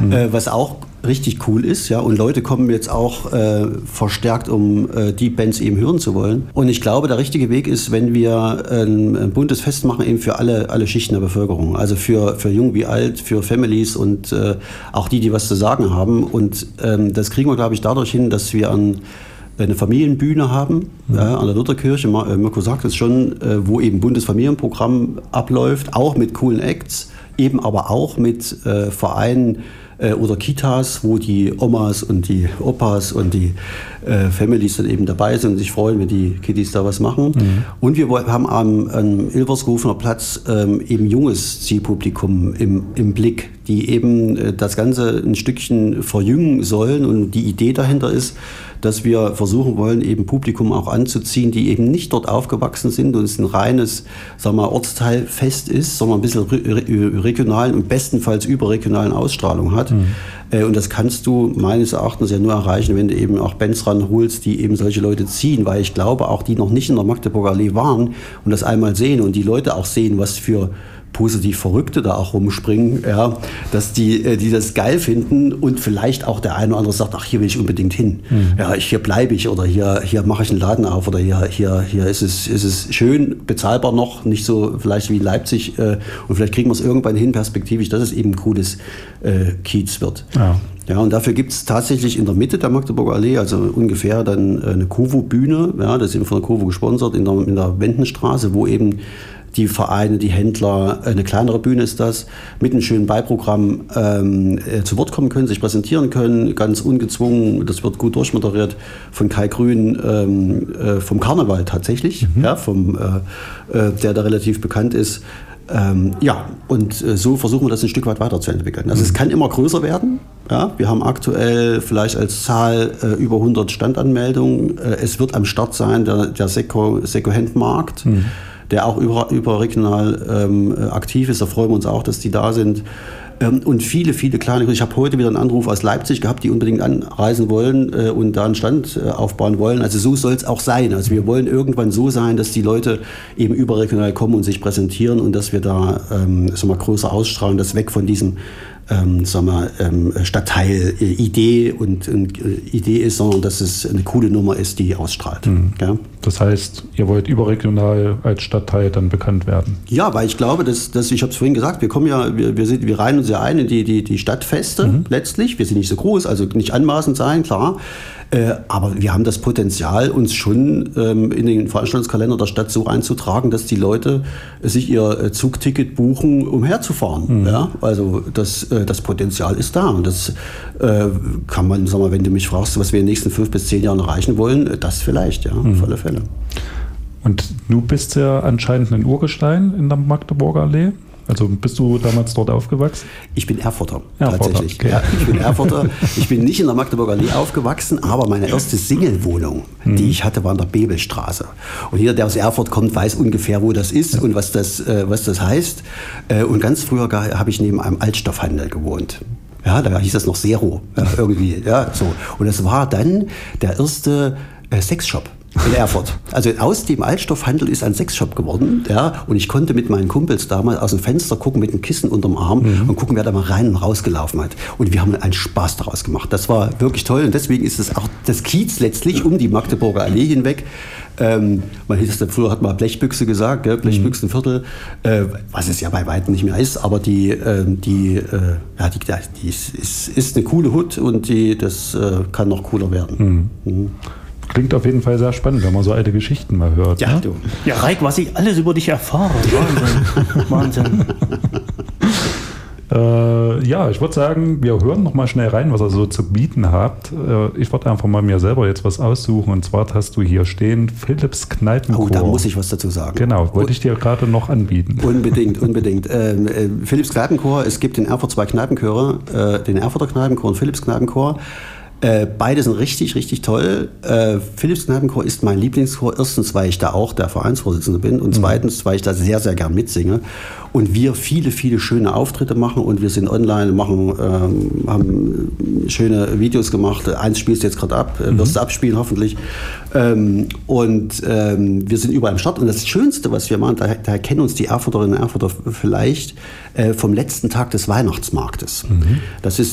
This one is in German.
was auch richtig cool ist, ja, und Leute kommen jetzt auch verstärkt, um die Bands eben hören zu wollen. Und ich glaube, der richtige Weg ist, wenn wir ein buntes Fest machen, eben für alle Schichten der Bevölkerung. Also für jung wie alt, für Families und auch die was zu sagen haben. Und das kriegen wir, glaube ich, dadurch hin, dass wir eine Familienbühne haben, an der Lutherkirche. Mirko sagt es schon, wo eben buntes Familienprogramm abläuft, auch mit coolen Acts, eben aber auch mit Vereinen oder Kitas, wo die Omas und die Opas und die Families dann eben dabei sind und sich freuen, wenn die Kiddies da was machen. Und wir haben am Ilvershofener Platz eben junges Zielpublikum im Blick, die eben das Ganze ein Stückchen verjüngen sollen. Und die Idee dahinter ist, dass wir versuchen wollen, eben Publikum auch anzuziehen, die eben nicht dort aufgewachsen sind und es ein reines, sagen wir mal, Ortsteilfest ist, sondern ein bisschen regionalen und bestenfalls überregionalen Ausstrahlung hat. Und das kannst du meines Erachtens ja nur erreichen, wenn du eben auch Bands ranholst, die eben solche Leute ziehen, weil ich glaube, auch die noch nicht in der Magdeburger Allee waren und das einmal sehen und die Leute auch sehen, was für positiv Verrückte da auch rumspringen, ja, dass die das geil finden und vielleicht auch der eine oder andere sagt, ach, hier will ich unbedingt hin. Ja, hier bleibe ich oder hier mache ich einen Laden auf oder hier ist es schön, bezahlbar noch, nicht so vielleicht wie in Leipzig und vielleicht kriegen wir es irgendwann hin, perspektivisch, dass es eben ein cooles Kiez wird. Ja. Ja, und dafür gibt es tatsächlich in der Mitte der Magdeburger Allee, also ungefähr dann eine Kovo-Bühne, ja, das ist eben von der Kovo gesponsert, in der Wendenstraße, wo eben die Vereine, die Händler, eine kleinere Bühne ist das, mit einem schönen Beiprogramm zu Wort kommen können, sich präsentieren können, ganz ungezwungen. Das wird gut durchmoderiert von Kai Grün, vom Karneval tatsächlich, ja, der da relativ bekannt ist. Und so versuchen wir das ein Stück weit weiterzuentwickeln. Also es kann immer größer werden. Ja, wir haben aktuell vielleicht als Zahl über 100 Standanmeldungen. Es wird am Start sein der Second-Hand-Markt, der auch überregional aktiv ist. Da freuen wir uns auch, dass die da sind. Und viele, viele kleine. Ich habe heute wieder einen Anruf aus Leipzig gehabt, die unbedingt anreisen wollen und da einen Stand aufbauen wollen. Also so soll es auch sein. Also wir wollen irgendwann so sein, dass die Leute eben überregional kommen und sich präsentieren und dass wir da größer ausstrahlen, das weg von diesem Stadtteil-Idee und Idee ist, sondern dass es eine coole Nummer ist, die ausstrahlt. Ja? Das heißt, ihr wollt überregional als Stadtteil dann bekannt werden? Ja, weil ich glaube, dass ich habe es vorhin gesagt, wir kommen ja, wir reihen uns ja ein in die Stadtfeste letztlich. Wir sind nicht so groß, also nicht anmaßend sein, klar. Aber wir haben das Potenzial, uns schon in den Veranstaltungskalender der Stadt so einzutragen, dass die Leute sich ihr Zugticket buchen, um herzufahren. Ja? Also das Potenzial ist da. Und das kann man, sag mal, wenn du mich fragst, was wir in den nächsten 5 bis 10 Jahren erreichen wollen, das vielleicht, ja, auf alle Fälle. Und du bist ja anscheinend ein Urgestein in der Magdeburger Allee. Also bist du damals dort aufgewachsen? Ich bin Erfurter, tatsächlich. Okay. Ja, ich bin Erfurter. Ich bin nicht in der Magdeburger Allee aufgewachsen, aber meine erste Singlewohnung, die ich hatte, war in der Bebelstraße. Und jeder, der aus Erfurt kommt, weiß ungefähr, wo das ist und was das heißt. Und ganz früher habe ich neben einem Altstoffhandel gewohnt. Ja, da hieß das noch Zero, irgendwie. Ja, so. Und das war dann der erste Sexshop in Erfurt. Also aus dem Altstoffhandel ist ein Sexshop geworden. Ja, und ich konnte mit meinen Kumpels damals aus dem Fenster gucken mit einem Kissen unterm Arm und gucken, wer da mal rein und rausgelaufen hat. Und wir haben einen Spaß daraus gemacht. Das war wirklich toll. Und deswegen ist es auch das Kiez letztlich um die Magdeburger Allee hinweg. Früher hat man Blechbüchse gesagt, gell? Blechbüchsenviertel, was es ja bei weitem nicht mehr ist, aber die ist eine coole Hut und das kann noch cooler werden. Klingt auf jeden Fall sehr spannend, wenn man so alte Geschichten mal hört. Ja, ne? Ja, Reik, was ich alles über dich erfahre. Wahnsinn. Ich würde sagen, wir hören noch mal schnell rein, was ihr so zu bieten habt. Ich würde einfach mal mir selber jetzt was aussuchen. Und zwar hast du hier stehen Philipps Kneipenchor. Oh, da muss ich was dazu sagen. Genau, wollte ich dir gerade noch anbieten. Unbedingt. Philipps Kneipenchor, es gibt in Erfurt 2 Kneipenchöre, den Erfurter Kneipenchor und Philipps Kneipenchor. Beide sind richtig, richtig toll. Philipps Kneipenchor ist mein Lieblingschor. Erstens, weil ich da auch der Vereinsvorsitzende bin und zweitens, weil ich da sehr, sehr gern mitsinge. Und wir viele, viele schöne Auftritte machen und wir sind online, haben schöne Videos gemacht. Eins spielst du jetzt gerade ab, wirst du abspielen hoffentlich. Wir sind überall am Start. Und das Schönste, was wir machen, da kennen uns die Erfurterinnen und Erfurter vielleicht vom letzten Tag des Weihnachtsmarktes. Das ist